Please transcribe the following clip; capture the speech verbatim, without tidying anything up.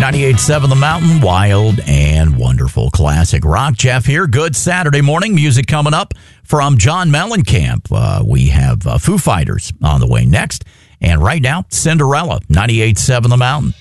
ninety-eight point seven The Mountain, wild and wonderful classic rock. Jeff here. Good Saturday morning. Music coming up from John Mellencamp. Uh, we have uh, Foo Fighters on the way next. And right now, Cinderella, ninety-eight point seven The Mountain.